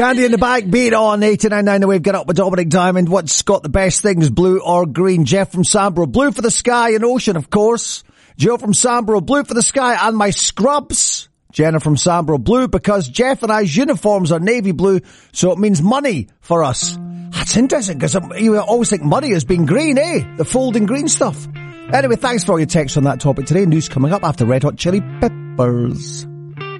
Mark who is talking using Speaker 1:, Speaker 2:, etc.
Speaker 1: Candy in the back, beat on 89.9 The Wave. Get up with Dominic Diamond. What's got the best things, blue or green? Jeff from Sambro, blue for the sky and ocean, of course. Joe from Sambro, blue for the sky and my scrubs. Jenna from Sambro, blue because Jeff and I's uniforms are navy blue, so it means money for us. That's interesting, because you always think money has been green, eh? The folding green stuff. Anyway, thanks for all your texts on that topic today. News coming up after Red Hot Chili Peppers.